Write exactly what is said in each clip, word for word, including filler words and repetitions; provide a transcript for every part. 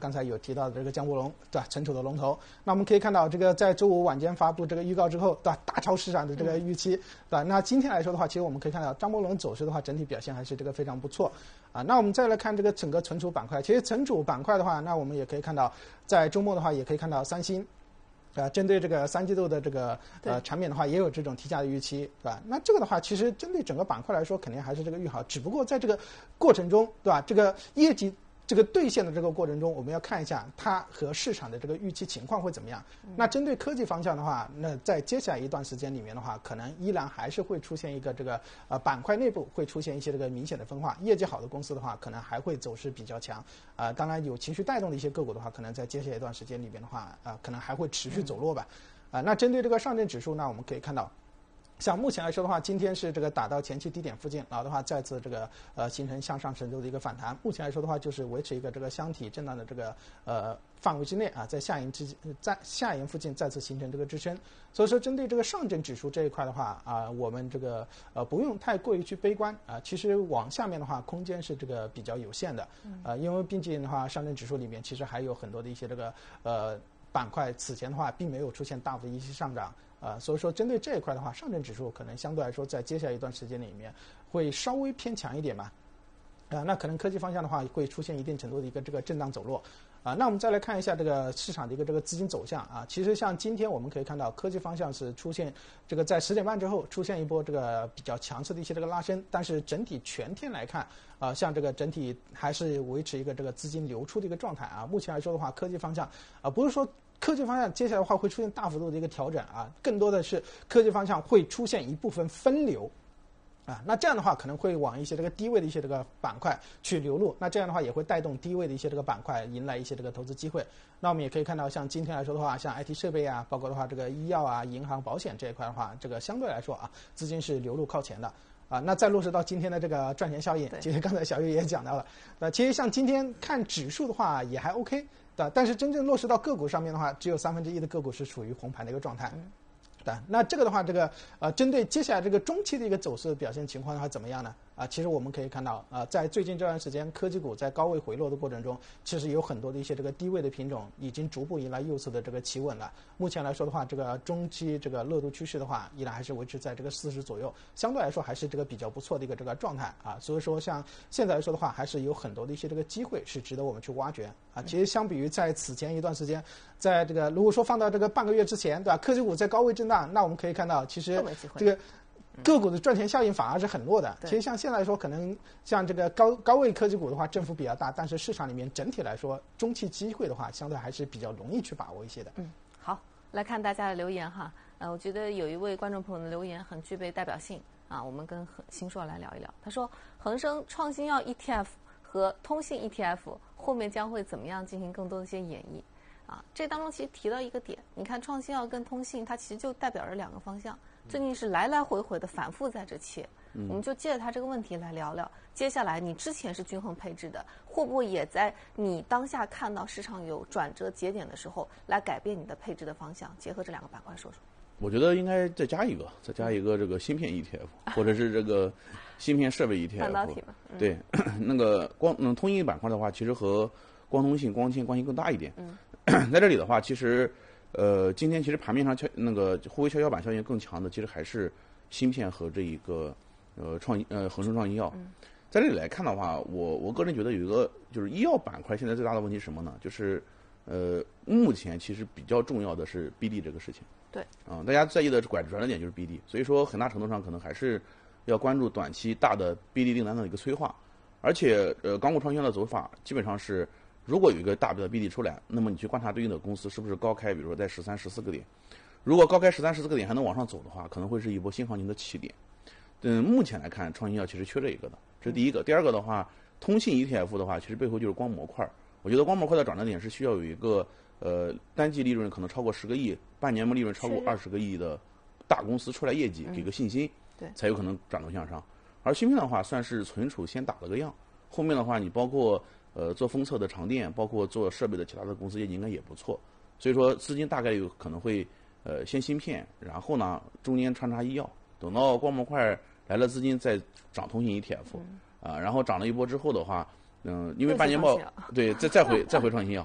刚才有提到的这个江波龙，对吧？存储的龙头。那我们可以看到，这个在周五晚间发布这个预告之后，对吧？大超市场的这个预期，对吧？那今天来说的话，其实我们可以看到张波龙走势的话，整体表现还是这个非常不错啊。那我们再来看这个整个存储板块，其实存储板块的话，那我们也可以看到，在周末的话，也可以看到三星。呃，针对这个三季度的这个呃产品的话，也有这种提价的预期，对吧？那这个的话，其实针对整个板块来说，肯定还是这个利好，只不过在这个过程中，对吧？这个业绩这个兑现的这个过程中，我们要看一下它和市场的这个预期情况会怎么样。嗯、那针对科技方向的话，那在接下来一段时间里面的话，可能依然还是会出现一个这个呃板块内部会出现一些这个明显的分化。业绩好的公司的话，可能还会走势比较强。呃，当然有情绪带动的一些个股的话，可能在接下来一段时间里面的话，啊、呃，可能还会持续走弱吧。啊、呃，那针对这个上证指数呢，我们可以看到。像目前来说的话，今天是这个打到前期低点附近，然后的话再次这个呃形成向上程度的一个反弹。目前来说的话，就是维持一个这个箱体震荡的这个呃范围之内啊，在下沿之在下沿附近再次形成这个支撑。所以说，针对这个上证指数这一块的话啊、呃，我们这个呃不用太过于去悲观啊、呃。其实往下面的话，空间是这个比较有限的，呃，因为毕竟的话，上证指数里面其实还有很多的一些这个呃板块，此前的话并没有出现大幅的一些上涨。呃，所以说针对这一块的话，上证指数可能相对来说在接下来一段时间里面会稍微偏强一点吧。啊、呃，那可能科技方向的话会出现一定程度的一个这个震荡走弱。啊、呃，那我们再来看一下这个市场的一个这个资金走向啊。其实像今天我们可以看到，科技方向是出现这个在十点半之后出现一波这个比较强势的一些这个拉升，但是整体全天来看，啊、呃，像这个整体还是维持一个这个资金流出的一个状态啊。目前来说的话，科技方向啊、呃，不是说。科技方向接下来的话会出现大幅度的一个调整啊，更多的是科技方向会出现一部分分流，啊，那这样的话可能会往一些这个低位的一些这个板块去流入，那这样的话也会带动低位的一些这个板块迎来一些这个投资机会。那我们也可以看到，像今天来说的话，像 I T 设备啊，包括的话这个医药啊、银行、保险这一块的话，这个相对来说啊，资金是流入靠前的。啊，那再落实到今天的这个赚钱效应，其实刚才小玉也讲到了，呃，其实像今天看指数的话也还 OK。对，但是真正落实到个股上面的话，只有三分之一的个股是处于红盘的一个状态。对，那这个的话，这个呃，针对接下来这个中期的一个走势表现情况的话，怎么样呢？啊，其实我们可以看到，呃，在最近这段时间，科技股在高位回落的过程中，其实有很多的一些这个低位的品种已经逐步迎来右侧的这个企稳了。目前来说的话，这个中期这个热度趋势的话，依然还是维持在这个四十左右，相对来说还是这个比较不错的一个这个状态啊。所以说，像现在来说的话，还是有很多的一些这个机会是值得我们去挖掘啊。其实相比于在此前一段时间，在这个如果说放到这个半个月之前，对吧？科技股在高位震荡，那我们可以看到，其实这个。个股的赚钱效应反而是很弱的。其实像现在来说，可能像这个高高位科技股的话，振幅比较大，但是市场里面整体来说，中期机会的话，相对还是比较容易去把握一些的。 嗯，好，来看大家的留言哈。呃，我觉得有一位观众朋友的留言很具备代表性啊，我们跟新硕来聊一聊。他说，恒生创新药 E T F 和通信 E T F 后面将会怎么样进行更多的一些演绎？啊，这当中其实提到一个点，你看创新药跟通信，它其实就代表着两个方向。最近是来来回回的反复在这切，嗯、我们就借着它这个问题来聊聊。接下来你之前是均衡配置的，会不会也在你当下看到市场有转折节点的时候，来改变你的配置的方向？结合这两个板块说说。 我觉得应该再加一个，再加一个这个芯片 E T F，、嗯、或者是这个芯片设备 E T F。 半导体嘛。 嗯、对，那个光嗯通信板块的话，其实和光通信、光纤关系更大一点。嗯，在这里的话，其实。呃，今天其实盘面上跷那个沪微跷跷板效应更强的，其实还是芯片和这一个呃创呃恒生创新药。嗯、在这里来看的话，我我个人觉得有一个就是医药板块现在最大的问题是什么呢？就是呃目前其实比较重要的是 B D 这个事情。 对。啊、 呃，大家在意的拐转折点就是 B D， 所以说很大程度上可能还是要关注短期大的 B D 订单的一个催化，而且呃港股创新药的走法基本上是。如果有一个大的 B D 出来，那么你去观察对应的公司是不是高开，比如说在十三、十四个点。如果高开十三、十四个点还能往上走的话，可能会是一波新行情的起点。嗯，目前来看，创新药其实缺这一个的，这是第一个。第二个的话，通信 E T F 的话，其实背后就是光模块。我觉得光模块的转折点是需要有一个呃单季利润可能超过十个亿，半年利润超过二十个亿的大公司出来业绩，给个信心， 对， 才有可能转头向上。而芯片的话，算是存储先打了个样，后面的话你包括。呃，做封测的长电，包括做设备的其他的公司业绩应该也不错，所以说资金大概有可能会呃先芯片，然后呢中间穿插医药，等到光模块来了资金再涨通信 E T F， 啊、嗯呃，然后涨了一波之后的话，嗯、呃，因为半年报对再再回再回创新药，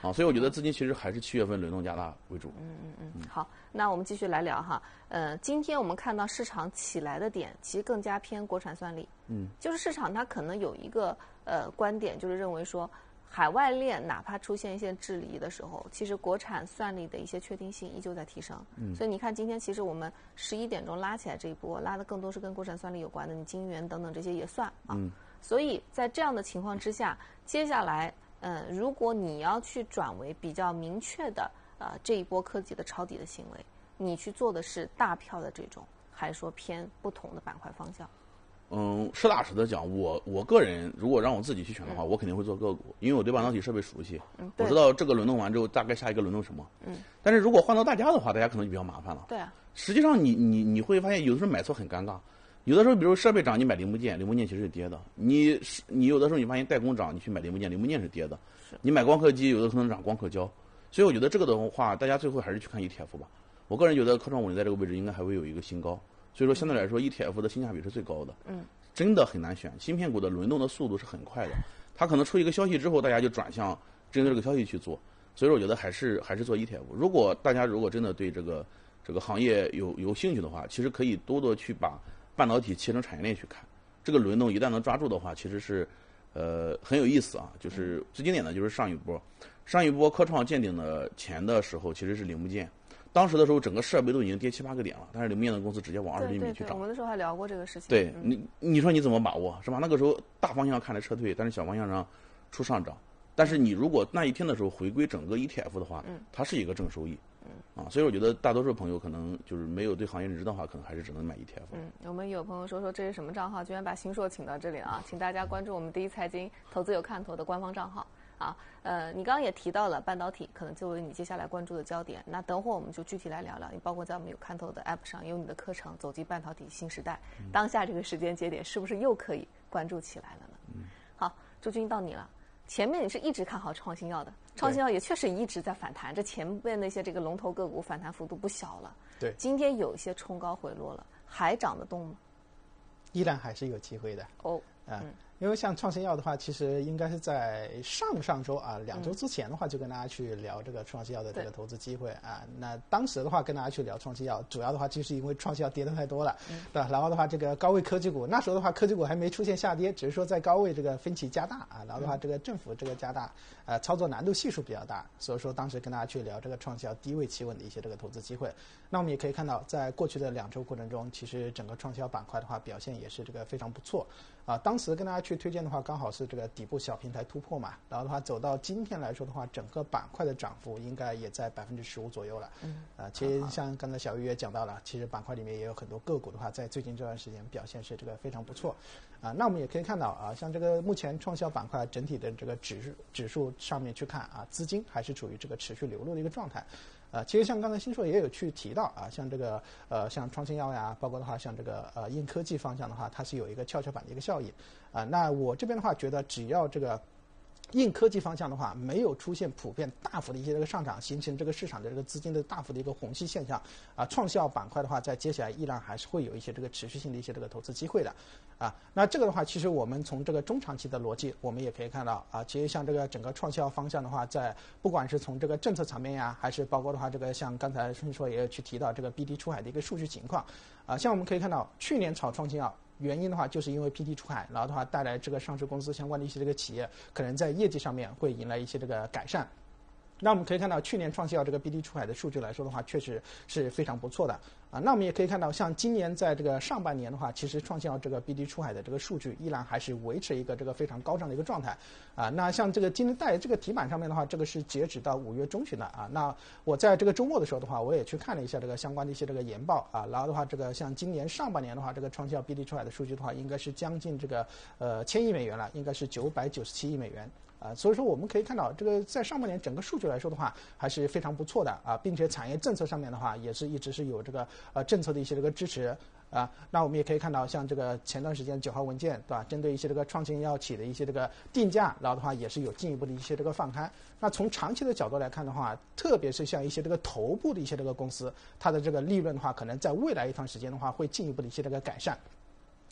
啊，所以我觉得资金其实还是七月份轮动加大为主。 嗯嗯嗯，好，那我们继续来聊哈。呃，今天我们看到市场起来的点，其实更加偏国产算力。 嗯， 就是市场它可能有一个呃观点，就是认为说，海外链哪怕出现一些质疑的时候，其实国产算力的一些确定性依旧在提升。嗯，所以你看今天其实我们十一点钟拉起来这一波，拉的更多是跟国产算力有关的，你晶圆等等这些也算啊。 嗯， 所以在这样的情况之下，接下来。嗯，如果你要去转为比较明确的呃这一波科技的抄底的行为，你去做的是大票的这种，还是说偏不同的板块方向？ 嗯，实打实的讲，我我个人如果让我自己去选的话，嗯、我肯定会做个股，因为我对半导体设备熟悉， 嗯、 我知道这个轮动完之后大概下一个轮动什么。 嗯。 但是如果换到大家的话，大家可能就比较麻烦了。 对啊。 实际上你，你你你会发现，有的时候买错很尴尬。有的时候，比如设备涨，你买零部件，零部件其实是跌的。你是你有的时候你发现代工涨，你去买零部件，零部件是跌的。你买光刻机，有的可能涨光刻胶。所以我觉得这个的话，大家最后还是去看 E T F 吧。我个人觉得科创五零在这个位置应该还会有一个新高。所以说相对来说 ，E T F 的性价比是最高的。 嗯。 真的很难选，芯片股的轮动的速度是很快的。它可能出一个消息之后，大家就转向针对这个消息去做。所以说我觉得还是还是做 E T F。如果大家如果真的对这个这个行业有有兴趣的话，其实可以多多去把半导体切成产业链去看，这个轮动一旦能抓住的话，其实是，呃，很有意思啊。就是最经典的就是上一波，上一波科创见顶的前的时候，其实是零部件，当时的时候整个设备都已经跌七八个点了，但是零部件的公司直接往二十厘米去涨。 我们那时候还聊过这个事情。 对、 嗯、 你，你说你怎么把握是吧？那个时候大方向看着撤退，但是小方向上出上涨。但是你如果那一天的时候回归整个 E T F 的话， 嗯， 它是一个正收益。 嗯啊，所以我觉得大多数朋友可能就是没有对行业认知的话，可能还是只能买 E T F。 嗯，我们有朋友说说这是什么账号，居然把新硕请到这里了啊！请大家关注我们第一财经投资有看头的官方账号啊。呃，你刚刚也提到了半导体，可能作为你接下来关注的焦点。那等会儿我们就具体来聊聊，你包括在我们有看头的 App 上有你的课程《走进半导体新时代》， 嗯、 当下这个时间节点是不是又可以关注起来了呢？ 嗯， 好，朱军到你了。前面你是一直看好创新药的，创新药也确实一直在反弹，这前面那些这个龙头个股反弹幅度不小了。 对， 今天有一些冲高回落了，还涨得动吗？ 依然还是有机会的。 哦， 啊、 嗯， 因为像创新药的话，其实应该是在上上周啊，两周之前的话，就跟大家去聊这个创新药的这个投资机会啊。那当时的话，跟大家去聊创新药，主要的话就是因为创新药跌得太多了，嗯、对吧？然后的话，这个高位科技股，那时候的话，科技股还没出现下跌，只是说在高位这个分歧加大啊。然后的话，这个政府这个加大，呃，操作难度系数比较大，所以说当时跟大家去聊这个创新药低位企稳的一些这个投资机会。那我们也可以看到，在过去的两周过程中，其实整个创新药板块的话表现也是这个非常不错啊。当时跟大家去推荐的话，刚好是这个底部小平台突破嘛，然后的话走到今天来说的话，整个板块的涨幅应该也在百分之十五左右了。 嗯， 啊，其实像刚才小玉也讲到了，其实板块里面也有很多个股的话，在最近这段时间表现是这个非常不错。啊，那我们也可以看到啊，像这个目前创新药板块整体的这个指数指数上面去看啊，资金还是处于这个持续流入的一个状态。呃，其实像刚才新硕也有去提到啊，像这个呃，像创新药呀，包括的话像这个呃硬科技方向的话，它是有一个跷跷板的一个效应啊。那我这边的话觉得，只要这个硬科技方向的话，没有出现普遍大幅的一些这个上涨，形成这个市场的这个资金的大幅的一个虹吸现象啊，创新药板块的话，在接下来依然还是会有一些这个持续性的一些这个投资机会的啊。那这个的话，其实我们从这个中长期的逻辑，我们也可以看到啊，其实像这个整个创新药方向的话，在不管是从这个政策层面呀，还是包括的话这个像刚才顺说也有去提到这个 B D 出海的一个数据情况啊，像我们可以看到去年炒创新药。原因的话，就是因为 P D 出海，然后的话带来这个上市公司相关的一些这个企业，可能在业绩上面会迎来一些这个改善。那我们可以看到，去年创新药这个 B D 出海的数据来说的话，确实是非常不错的啊。那我们也可以看到，像今年在这个上半年的话，其实创新药这个 B D 出海的这个数据依然还是维持一个这个非常高涨的一个状态啊。那像这个今天在这个题板上面的话，这个是截止到五月中旬的啊。那我在这个周末的时候的话，我也去看了一下这个相关的一些这个研报啊。然后的话，这个像今年上半年的话，这个创新药 B D 出海的数据的话，应该是将近这个呃千亿美元了，应该是九百九十七亿美元。啊，所以说我们可以看到，这个在上半年整个数据来说的话，还是非常不错的啊，并且产业政策上面的话，也是一直是有这个呃政策的一些这个支持啊。那我们也可以看到，像这个前段时间九号文件，对吧？针对一些这个创新药企的一些这个定价，然后的话也是有进一步的一些这个放开。那从长期的角度来看的话，特别是像一些这个头部的一些这个公司，它的这个利润的话，可能在未来一段时间的话，会进一步的一些这个改善。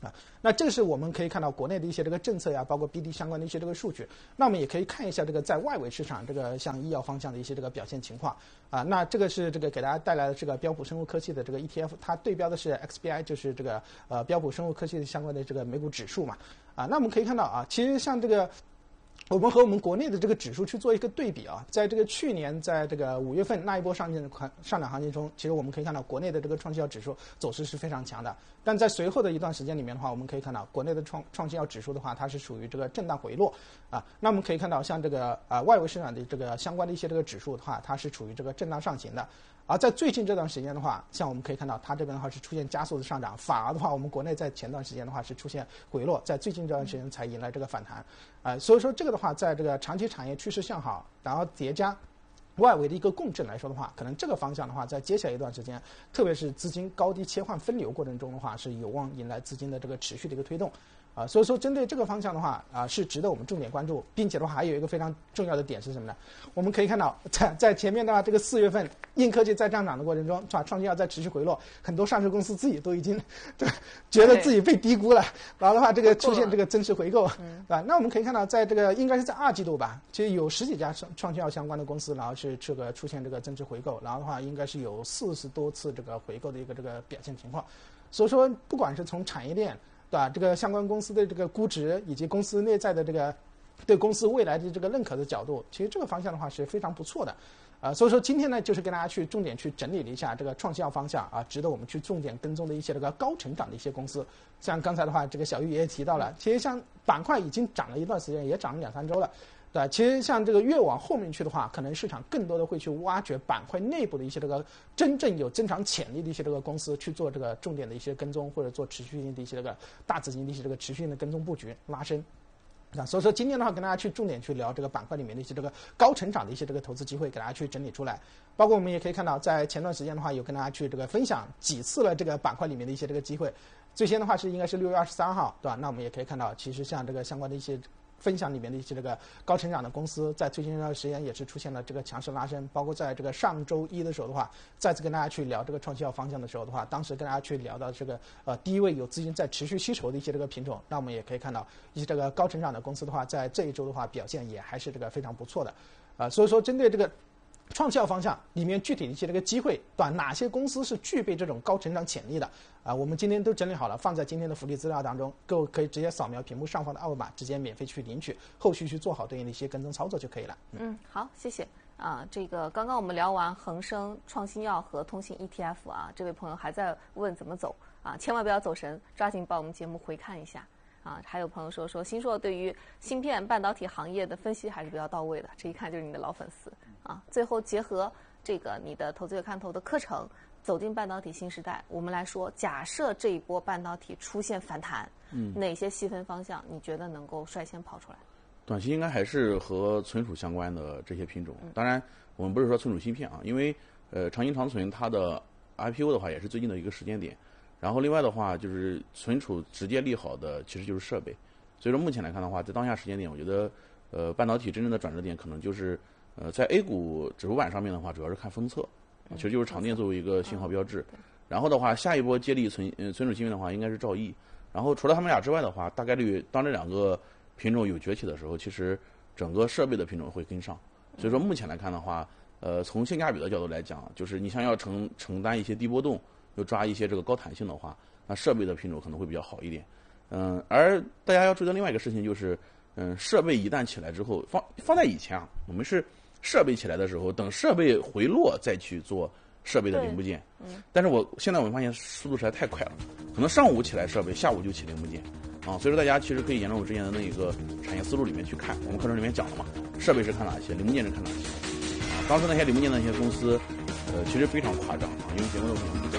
啊，那这个是我们可以看到国内的一些这个政策呀，包括 B D 相关的一些这个数据。那我们也可以看一下这个在外围市场这个像医药方向的一些这个表现情况啊。那这个是这个给大家带来的这个标普生物科技的这个 E T F， 它对标的是 X B I， 就是这个呃标普生物科技相关的这个美股指数嘛啊。那我们可以看到啊，其实像这个。我们和我们国内的这个指数去做一个对比啊，在这个去年在这个五月份那一波上涨上涨行情中，其实我们可以看到国内的这个创新药指数走势是非常强的。但在随后的一段时间里面的话，我们可以看到国内的创创新药指数的话，它是属于这个震荡回落啊。那我们可以看到像这个啊、呃、外围市场的这个相关的一些这个指数的话，它是处于这个震荡上行的。而在最近这段时间的话，像我们可以看到，它这边的话是出现加速的上涨，反而的话，我们国内在前段时间的话是出现回落，在最近这段时间才迎来这个反弹，啊、呃，所以说这个的话，在这个长期产业趋势向好，然后叠加外围的一个共振来说的话，可能这个方向的话，在接下来一段时间，特别是资金高低切换分流过程中的话，是有望迎来资金的这个持续的一个推动。啊，所以说针对这个方向的话，啊是值得我们重点关注，并且的话还有一个非常重要的点是什么呢？我们可以看到，在在前面的话，这个四月份硬科技在上涨的过程中，是吧？创新药在持续回落，很多上市公司自己都已经这个觉得自己被低估了，然后的话这个出现这个增持回购，嗯，啊，那我们可以看到，在这个应该是在二季度吧，其实有十几家创新药相关的公司，然后是这个出现这个增持回购，然后的话应该是有四十多次这个回购的一个这个表现情况，所以说不管是从产业链。对吧？这个相关公司的这个估值以及公司内在的这个对公司未来的这个认可的角度，其实这个方向的话是非常不错的，呃，所以说今天呢，就是跟大家去重点去整理了一下这个创新药方向啊，值得我们去重点跟踪的一些这个高成长的一些公司。像刚才的话，这个小玉也提到了，其实像板块已经涨了一段时间，也涨了两三周了。对，其实像这个越往后面去的话，可能市场更多的会去挖掘板块内部的一些这个真正有增长潜力的一些这个公司，去做这个重点的一些跟踪，或者做持续性的一些这个大资金的一些这个持续性的跟踪布局拉升。啊，所以说今天的话，跟大家去重点去聊这个板块里面的一些这个高成长的一些这个投资机会，给大家去整理出来。包括我们也可以看到，在前段时间的话，有跟大家去这个分享几次了这个板块里面的一些这个机会。最先的话是应该是六月二十三号，对吧？那我们也可以看到，其实像这个相关的一些。分享里面的一些这个高成长的公司，在最近这段时间也是出现了这个强势拉升，包括在这个上周一的时候的话，再次跟大家去聊这个创新药方向的时候的话，当时跟大家去聊到这个呃第一位有资金在持续吸筹的一些这个品种，那我们也可以看到一些这个高成长的公司的话，在这一周的话表现也还是这个非常不错的，啊、呃，所以说针对这个。创新药方向里面具体的一些这个机会，对吧？哪些公司是具备这种高成长潜力的啊？我们今天都整理好了，放在今天的福利资料当中，各位可以直接扫描屏幕上方的二维码，直接免费去领取，后续去做好对应的一些跟踪操作就可以了。 嗯，嗯好，谢谢啊。这个刚刚我们聊完恒生创新药和通信 E T F 啊，这位朋友还在问怎么走啊，千万不要走神，抓紧把我们节目回看一下。啊，还有朋友说说新硕对于芯片半导体行业的分析还是比较到位的，这一看就是你的老粉丝啊。最后结合这个你的投资月看头的课程，走进半导体新时代，我们来说，假设这一波半导体出现反弹，嗯，哪些细分方向你觉得能够率先跑出来？ 短期应该还是和存储相关的这些品种。当然，我们不是说存储芯片啊，因为呃长兴长存它的 I P O 的话也是最近的一个时间点。然后另外的话就是存储直接利好的其实就是设备，所以说目前来看的话，在当下时间点，我觉得呃半导体真正的转折点可能就是呃在 A 股指数板上面的话，主要是看封测，其实就是长电作为一个信号标志。然后的话，下一波接力存呃存储芯片的话，应该是兆易。然后除了他们俩之外的话，大概率当这两个品种有崛起的时候，其实整个设备的品种会跟上。所以说目前来看的话，呃从性价比的角度来讲，就是你想要承承担一些低波动。又抓一些这个高弹性的话，那设备的品种可能会比较好一点。嗯，而大家要注意的另外一个事情就是，嗯，设备一旦起来之后，放放在以前啊，我们是设备起来的时候，等设备回落再去做设备的零部件。嗯。但是我现在我们发现速度实在太快了，可能上午起来设备，下午就起零部件。啊，所以说大家其实可以沿着我之前的那个产业思路里面去看，我们课程里面讲了嘛，设备是看哪些，零部件是看哪些。啊，当时那些零部件的那些公司，呃，其实非常夸张啊，因为节目的可能不讲。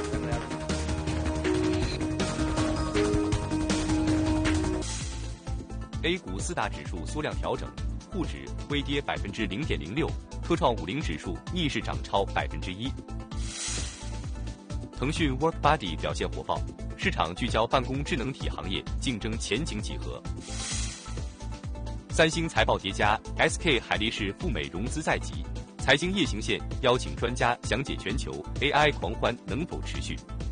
A 股四大指数缩量调整，沪指微跌百分之零点零六，科创五零指数逆势涨超百分之一。腾讯 WorkBuddy 表现火爆，市场聚焦办公智能体行业，竞争前景几何。三星财报叠加 ，S K 海力士赴美融资在即，财经夜行线邀请专家详解全球 A I 狂欢能否持续。